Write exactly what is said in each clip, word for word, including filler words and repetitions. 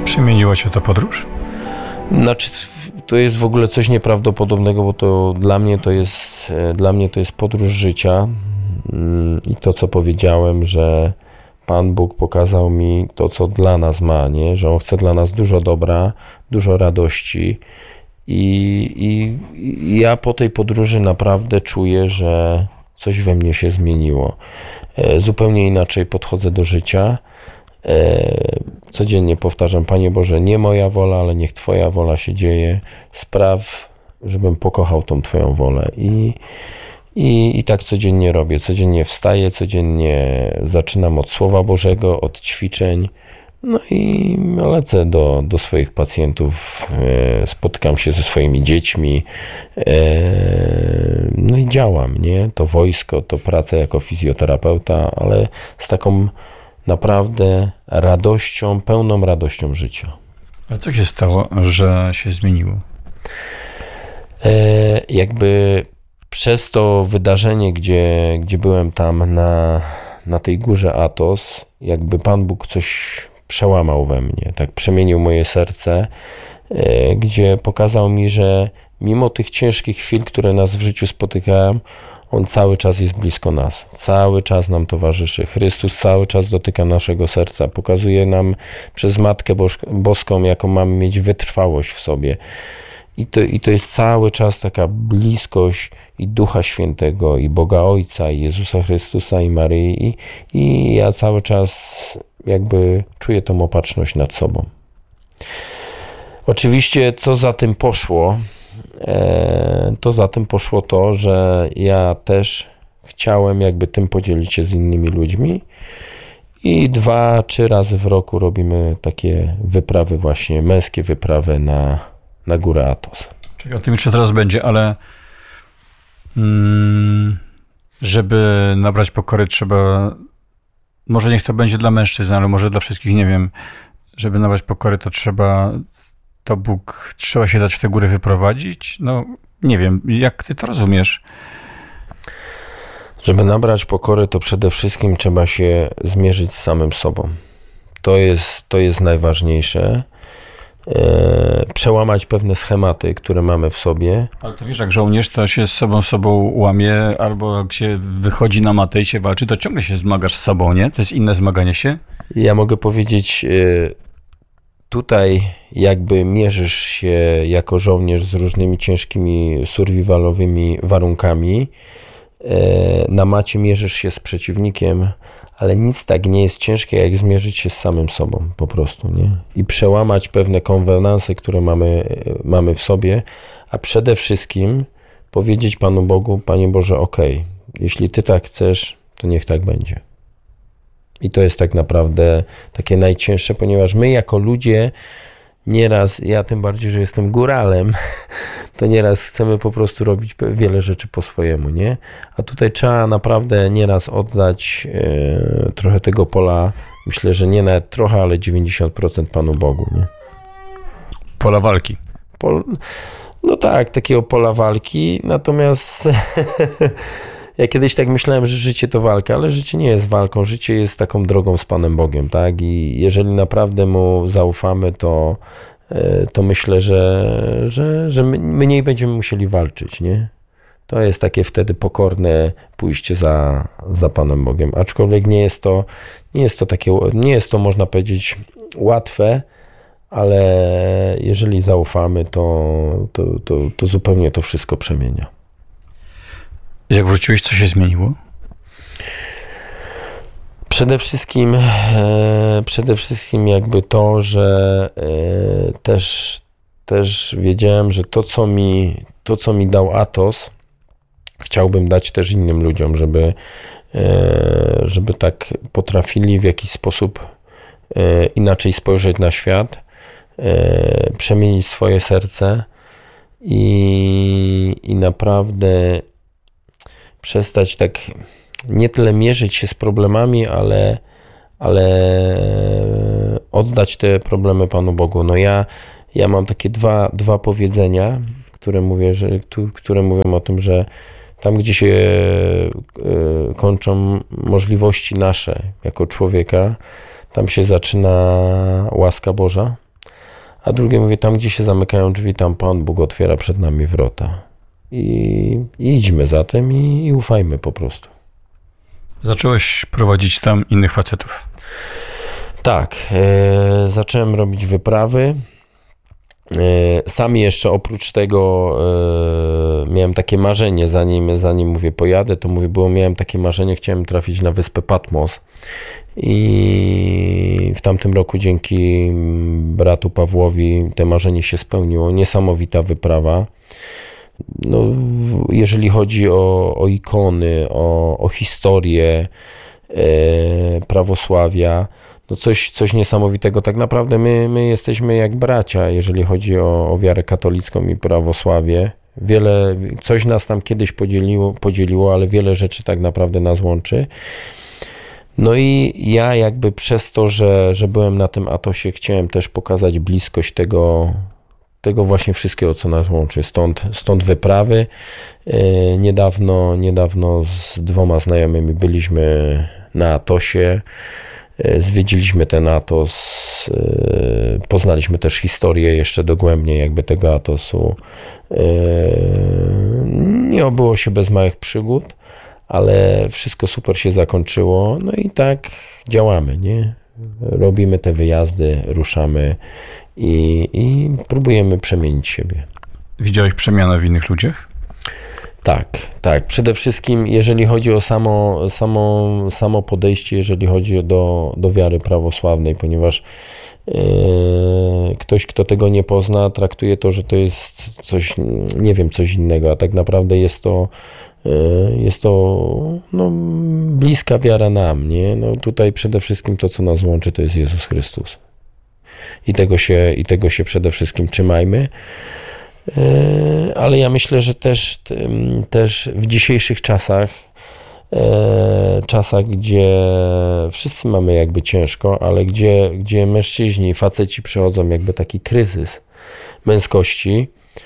Przemieniła cię ta podróż? Znaczy, to jest w ogóle coś nieprawdopodobnego, bo to dla mnie to jest, dla mnie to jest podróż życia i to, co powiedziałem, że Pan Bóg pokazał mi to, co dla nas ma, nie? Że On chce dla nas dużo dobra, dużo radości i, i, i ja po tej podróży naprawdę czuję, że coś we mnie się zmieniło. Zupełnie inaczej podchodzę do życia. Codziennie powtarzam: Panie Boże, nie moja wola, ale niech Twoja wola się dzieje. Spraw, żebym pokochał tą Twoją wolę. I, i, i tak codziennie robię. Codziennie wstaję, codziennie zaczynam od Słowa Bożego, od ćwiczeń. No i lecę do, do swoich pacjentów, spotykam się ze swoimi dziećmi, no i działam, nie? To wojsko, to praca jako fizjoterapeuta, ale z taką naprawdę radością, pełną radością życia. A co się stało, że się zmieniło? E, jakby przez to wydarzenie, gdzie, gdzie byłem tam na, na tej górze Athos, jakby Pan Bóg coś przełamał we mnie, tak przemienił moje serce, e, gdzie pokazał mi, że mimo tych ciężkich chwil, które nas w życiu spotykają, On cały czas jest blisko nas, cały czas nam towarzyszy. Chrystus cały czas dotyka naszego serca, pokazuje nam przez Matkę Boską, jaką mamy mieć wytrwałość w sobie. I to, i to jest cały czas taka bliskość i Ducha Świętego, i Boga Ojca, i Jezusa Chrystusa, i Maryi. I, i ja cały czas jakby czuję tą opatrzność nad sobą. Oczywiście, co za tym poszło, to za tym poszło to, że ja też chciałem jakby tym podzielić się z innymi ludźmi i dwa, trzy razy w roku robimy takie wyprawy właśnie, męskie wyprawy na, na górę Athos. Czyli o tym jeszcze teraz będzie, ale mm, żeby nabrać pokory trzeba, może niech to będzie dla mężczyzn, ale może dla wszystkich, nie wiem, żeby nabrać pokory to trzeba... to Bóg, trzeba się dać w te góry wyprowadzić? No, nie wiem, jak ty to rozumiesz? Żeby nabrać pokory, to przede wszystkim trzeba się zmierzyć z samym sobą. To jest, to jest najważniejsze. E, przełamać pewne schematy, które mamy w sobie. Ale to wiesz, jak żołnierz, to się z sobą sobą łamie, albo jak się wychodzi na matę i się walczy, to ciągle się zmagasz z sobą, nie? To jest inne zmaganie się? Ja mogę powiedzieć... E, Tutaj jakby mierzysz się jako żołnierz z różnymi ciężkimi survivalowymi warunkami. Na macie mierzysz się z przeciwnikiem, ale nic tak nie jest ciężkie, jak zmierzyć się z samym sobą po prostu, nie? I przełamać pewne konwenanse, które mamy, mamy w sobie, a przede wszystkim powiedzieć Panu Bogu: Panie Boże, okej, okay, jeśli Ty tak chcesz, to niech tak będzie. I to jest tak naprawdę takie najcięższe, ponieważ my jako ludzie nieraz, ja tym bardziej, że jestem góralem, to nieraz chcemy po prostu robić wiele rzeczy po swojemu, nie? A tutaj trzeba naprawdę nieraz oddać e, trochę tego pola, myślę, że nie nawet trochę, ale dziewięćdziesiąt procent Panu Bogu, nie? Pola walki. Pol, no tak, takiego pola walki, natomiast... Ja kiedyś tak myślałem, że życie to walka, ale życie nie jest walką, życie jest taką drogą z Panem Bogiem, tak? I jeżeli naprawdę Mu zaufamy, to, to myślę, że, że, że mniej będziemy musieli walczyć, nie? To jest takie wtedy pokorne pójście za, za Panem Bogiem, aczkolwiek nie jest to, nie jest to takie, nie jest to, można powiedzieć, łatwe, ale jeżeli zaufamy, to, to, to, to zupełnie to wszystko przemienia. Jak wróciłeś, co się zmieniło? Przede wszystkim, e, przede wszystkim jakby to, że e, też, też wiedziałem, że to co, mi, to, co mi dał Athos, chciałbym dać też innym ludziom, żeby, e, żeby tak potrafili w jakiś sposób e, inaczej spojrzeć na świat, e, przemienić swoje serce i, i naprawdę przestać tak nie tyle mierzyć się z problemami, ale, ale oddać te problemy Panu Bogu. No ja, ja mam takie dwa, dwa powiedzenia, które mówię, że, które mówią o tym, że tam, gdzie się kończą możliwości nasze jako człowieka, tam się zaczyna łaska Boża. a drugie mówię, tam gdzie się zamykają drzwi, tam Pan Bóg otwiera przed nami wrota. I, i idźmy za tym i, i ufajmy po prostu. Zacząłeś prowadzić tam innych facetów. Tak, e, zacząłem robić wyprawy. E, sam jeszcze oprócz tego e, miałem takie marzenie, zanim, zanim mówię pojadę, to mówię, było, miałem takie marzenie, chciałem trafić na wyspę Patmos i w tamtym roku dzięki bratu Pawłowi to marzenie się spełniło. Niesamowita wyprawa. No, jeżeli chodzi o, o ikony, o, o historię e, prawosławia, no coś, coś niesamowitego. Tak naprawdę my, my jesteśmy jak bracia, jeżeli chodzi o, o wiarę katolicką i prawosławie. Wiele, coś nas tam kiedyś podzieliło, podzieliło, ale wiele rzeczy tak naprawdę nas łączy. No i ja jakby przez to, że, że byłem na tym Atosie, chciałem też pokazać bliskość tego, tego właśnie wszystkiego, co nas łączy. Stąd, stąd wyprawy. Niedawno, niedawno z dwoma znajomymi byliśmy na Atosie. Zwiedziliśmy ten Atos, poznaliśmy też historię jeszcze dogłębniej jakby tego Atosu. Nie obyło się bez małych przygód, ale wszystko super się zakończyło. No i tak działamy, nie? Robimy te wyjazdy, ruszamy i, i próbujemy przemienić siebie. Widziałeś przemianę w innych ludziach? Tak, tak. Przede wszystkim jeżeli chodzi o samo, samo, samo podejście, jeżeli chodzi do, do wiary prawosławnej, ponieważ yy, ktoś, kto tego nie pozna, traktuje to, że to jest coś, nie wiem, coś innego, a tak naprawdę jest to, yy, jest to no, bliska wiara nam, nie? No, tutaj przede wszystkim to, co nas łączy, to jest Jezus Chrystus. I tego się, i tego się przede wszystkim trzymajmy. Ale ja myślę, że też, też w dzisiejszych czasach, czasach, gdzie wszyscy mamy jakby ciężko, ale gdzie, gdzie mężczyźni, faceci przechodzą jakby taki kryzys męskości,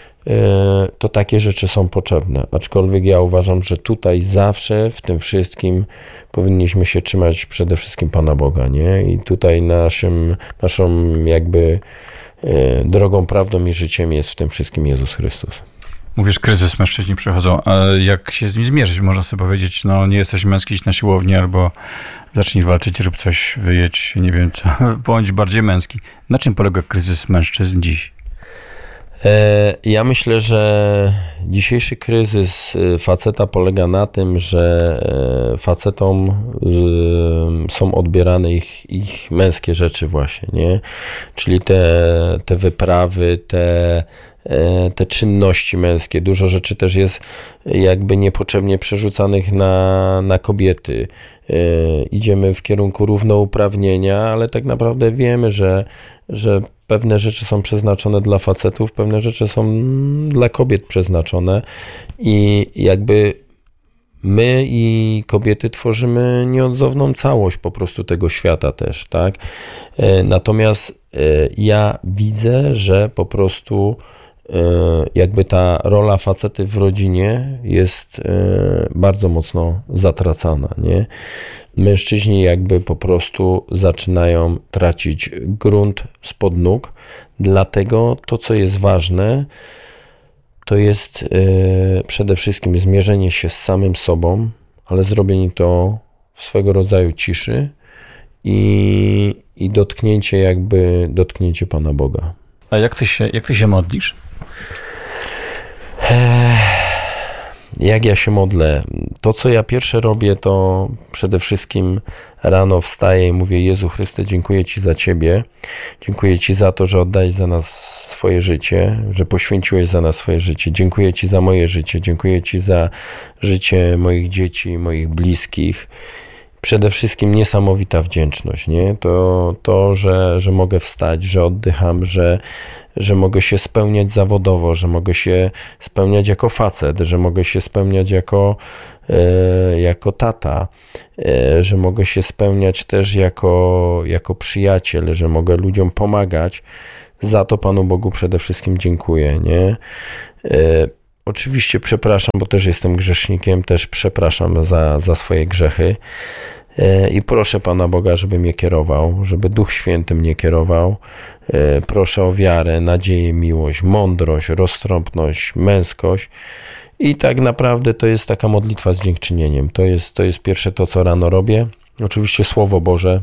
to takie rzeczy są potrzebne. Aczkolwiek ja uważam, że tutaj zawsze w tym wszystkim powinniśmy się trzymać przede wszystkim Pana Boga, nie? I tutaj naszym, naszą jakby drogą, prawdą i życiem jest w tym wszystkim Jezus Chrystus. Mówisz, kryzys mężczyźni przechodzą, a jak się z nim zmierzyć? Można sobie powiedzieć, no nie jesteś męski, idź na siłownię, albo zacznij walczyć, rób coś, wyjedź, nie wiem co, bądź bardziej męski. Na czym polega kryzys mężczyzn dziś? Ja myślę, że dzisiejszy kryzys faceta polega na tym, że facetom są odbierane ich, ich męskie rzeczy właśnie, nie? Czyli te, te wyprawy, te, te czynności męskie. Dużo rzeczy też jest jakby niepotrzebnie przerzucanych na, na kobiety. Idziemy w kierunku równouprawnienia, ale tak naprawdę wiemy, że, że pewne rzeczy są przeznaczone dla facetów, pewne rzeczy są dla kobiet przeznaczone i jakby my i kobiety tworzymy nieodzowną całość po prostu tego świata też, tak? Natomiast ja widzę, że po prostu jakby ta rola facety w rodzinie jest bardzo mocno zatracana, nie? Mężczyźni jakby po prostu zaczynają tracić grunt spod nóg, dlatego to, co jest ważne, to jest przede wszystkim zmierzenie się z samym sobą, ale zrobienie to w swego rodzaju ciszy i, i dotknięcie jakby, dotknięcie Pana Boga. A jak ty się, jak ty się modlisz? Jak ja się modlę? To, co ja pierwsze robię, to przede wszystkim rano wstaję i mówię: Jezu Chryste, dziękuję Ci za Ciebie. Dziękuję Ci za to, że oddałeś za nas swoje życie, że poświęciłeś za nas swoje życie. Dziękuję Ci za moje życie. Dziękuję Ci za życie moich dzieci, moich bliskich. Przede wszystkim niesamowita wdzięczność, nie? To, to że, że mogę wstać, że oddycham, że, że mogę się spełniać zawodowo, że mogę się spełniać jako facet, że mogę się spełniać jako, e, jako tata, e, że mogę się spełniać też jako, jako przyjaciel, że mogę ludziom pomagać. Za to Panu Bogu przede wszystkim dziękuję, nie? E, oczywiście przepraszam, bo też jestem grzesznikiem, też przepraszam za, za swoje grzechy. I proszę Pana Boga, żeby mnie kierował, żeby Duch Święty mnie kierował. Proszę o wiarę, nadzieję, miłość, mądrość, roztropność, męskość. I tak naprawdę to jest taka modlitwa z dziękczynieniem. To jest, to jest pierwsze to, co rano robię. Oczywiście Słowo Boże,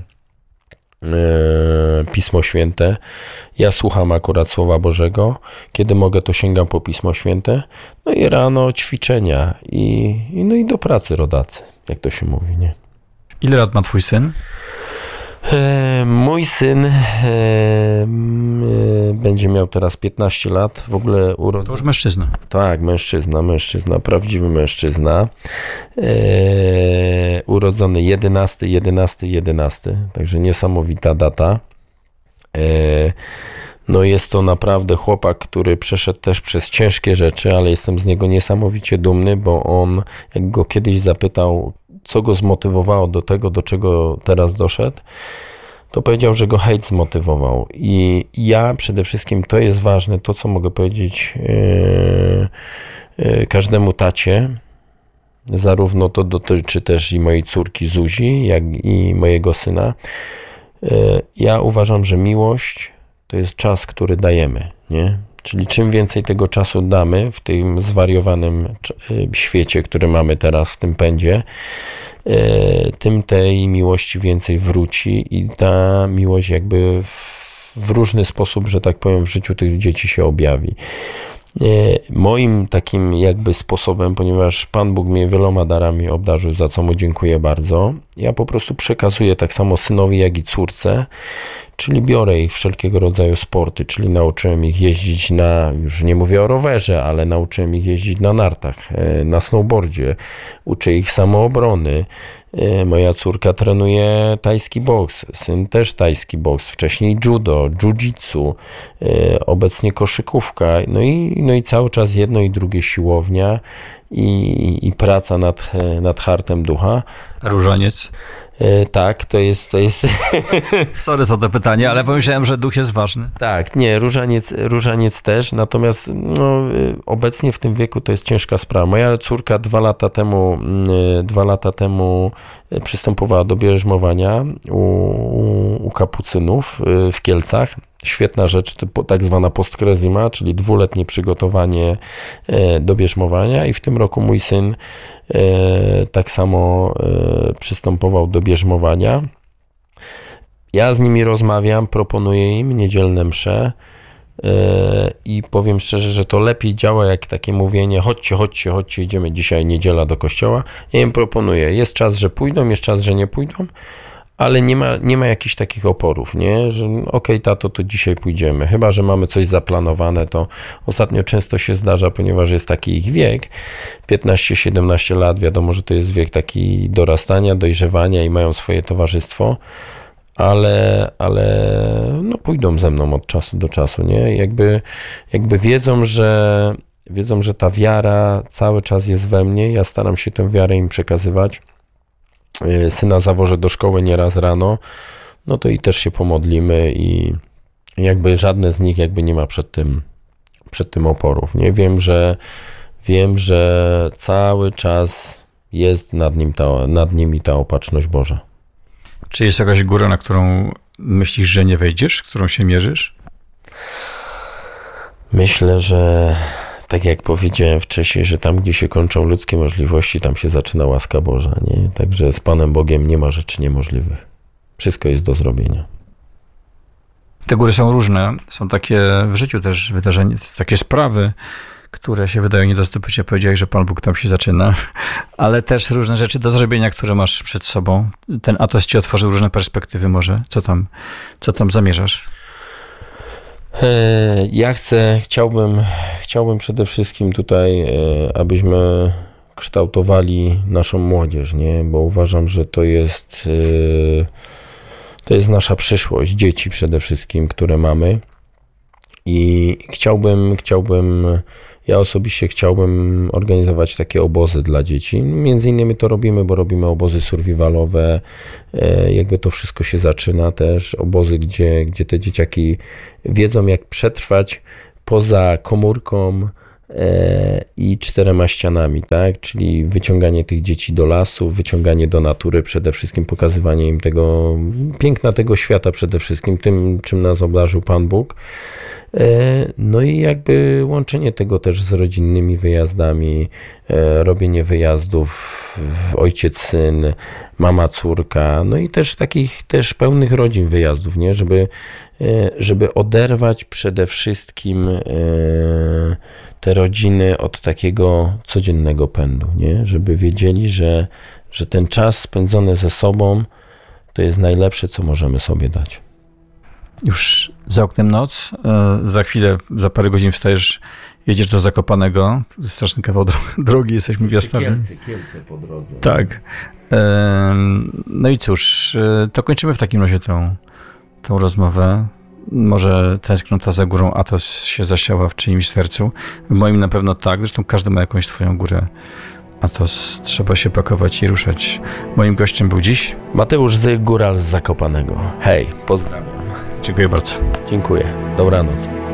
Pismo Święte. Ja słucham akurat Słowa Bożego. Kiedy mogę, to sięgam po Pismo Święte. No i rano ćwiczenia i, i no i do pracy rodacy, jak to się mówi, nie? Ile lat ma twój syn? E, mój syn e, m, e, będzie miał teraz piętnaście lat. W ogóle urodzony. To już mężczyzna. Tak, mężczyzna, mężczyzna, prawdziwy mężczyzna. E, urodzony jedenasty, jedenasty, jedenasty. Także niesamowita data. E, no jest to naprawdę chłopak, który przeszedł też przez ciężkie rzeczy, ale jestem z niego niesamowicie dumny, bo on, jak go kiedyś zapytał, co go zmotywowało do tego, do czego teraz doszedł, to powiedział, że go hejt zmotywował. I ja przede wszystkim, to jest ważne, to co mogę powiedzieć yy, yy, każdemu tacie, zarówno to dotyczy też i mojej córki Zuzi, jak i mojego syna. Yy, ja uważam, że miłość to jest czas, który dajemy, nie? Czyli czym więcej tego czasu damy w tym zwariowanym świecie, który mamy teraz w tym pędzie, tym tej miłości więcej wróci i ta miłość jakby w różny sposób, że tak powiem, w życiu tych dzieci się objawi. Moim takim jakby sposobem, ponieważ Pan Bóg mnie wieloma darami obdarzył, za co mu dziękuję bardzo, ja po prostu przekazuję tak samo synowi, jak i córce, czyli biorę ich wszelkiego rodzaju sporty, czyli nauczyłem ich jeździć na, już nie mówię o rowerze, ale nauczyłem ich jeździć na nartach, na snowboardzie, uczę ich samoobrony. Moja córka trenuje tajski boks, syn też tajski boks, wcześniej judo, jiu-jitsu, obecnie koszykówka, no i, no i cały czas jedno i drugie siłownia i, i praca nad, nad hartem ducha. Różaniec? Tak, to jest... To jest... Sorry za to pytanie, ale pomyślałem, że duch jest ważny. Tak, nie, różaniec, różaniec też, natomiast no, obecnie w tym wieku to jest ciężka sprawa. Moja córka dwa lata temu, dwa lata temu przystępowała do bierzmowania u, u kapucynów w Kielcach. Świetna rzecz, to tak zwana postkresima, czyli dwuletnie przygotowanie do bierzmowania i w tym roku mój syn tak samo przystępował do bierzmowania. Ja z nimi rozmawiam, proponuję im niedzielne msze i powiem szczerze, że to lepiej działa jak takie mówienie chodźcie, chodźcie, chodźcie, idziemy dzisiaj niedziela do kościoła. Ja im proponuję, jest czas, że pójdą, jest czas, że nie pójdą, ale nie ma, nie ma jakichś takich oporów, nie? Że okej, okay, tato, to dzisiaj pójdziemy. Chyba że mamy coś zaplanowane, to ostatnio często się zdarza, ponieważ jest taki ich wiek, piętnaście siedemnaście lat, wiadomo, że to jest wiek taki dorastania, dojrzewania i mają swoje towarzystwo, ale, ale no pójdą ze mną od czasu do czasu, nie? Jakby, jakby wiedzą, że wiedzą, że ta wiara cały czas jest we mnie, ja staram się tę wiarę im przekazywać. Syna zawożę do szkoły nieraz rano, no to i też się pomodlimy i jakby żadne z nich jakby nie ma przed tym, przed tym oporów. Nie wiem, że wiem, że cały czas jest nad nim ta, nad nimi ta opatrzność Boża. Czy jest jakaś góra, na którą myślisz, że nie wejdziesz, którą się mierzysz? Myślę, że tak jak powiedziałem wcześniej, że tam, gdzie się kończą ludzkie możliwości, tam się zaczyna łaska Boża, nie? Także z Panem Bogiem nie ma rzeczy niemożliwych. Wszystko jest do zrobienia. Te góry są różne. Są takie w życiu też wydarzenia, takie sprawy, które się wydają nie do zdobycia. Powiedziałeś, że Pan Bóg tam się zaczyna, ale też różne rzeczy do zrobienia, które masz przed sobą. Ten Atos ci otworzył różne perspektywy może. Co tam, co tam zamierzasz? Ja chcę, chciałbym, chciałbym przede wszystkim tutaj, abyśmy kształtowali naszą młodzież, nie? Bo uważam, że to jest, to jest nasza przyszłość, dzieci przede wszystkim, które mamy. I chciałbym, chciałbym, ja osobiście chciałbym organizować takie obozy dla dzieci. Między innymi to robimy, bo robimy obozy survivalowe, jakby to wszystko się zaczyna też, obozy, gdzie, gdzie te dzieciaki wiedzą, jak przetrwać poza komórką, i czterema ścianami, tak? Czyli wyciąganie tych dzieci do lasu, wyciąganie do natury, przede wszystkim pokazywanie im tego piękna tego świata, przede wszystkim tym, czym nas obdarzył Pan Bóg. No i jakby łączenie tego też z rodzinnymi wyjazdami, robienie wyjazdów ojciec, syn, mama, córka, no i też takich też pełnych rodzin wyjazdów, nie? Żeby, żeby oderwać przede wszystkim te rodziny od takiego codziennego pędu, nie? Żeby wiedzieli, że, że ten czas spędzony ze sobą to jest najlepsze, co możemy sobie dać. Już za oknem noc, za chwilę, za parę godzin wstajesz, jedziesz do Zakopanego, straszny kawał drogi, jesteśmy w Jastarze. Kielce, Kielce po drodze. Tak. No i cóż, to kończymy w takim razie tą, tą rozmowę. Może tęsknota za górą Athos się zasiała w czyimś sercu. W moim na pewno tak, zresztą każdy ma jakąś swoją górę Athos. Trzeba się pakować i ruszać. Moim gościem był dziś Mateusz Zyk, góral z Zakopanego. Hej, pozdrawiam. Dziękuję bardzo. Dziękuję. Dobranoc.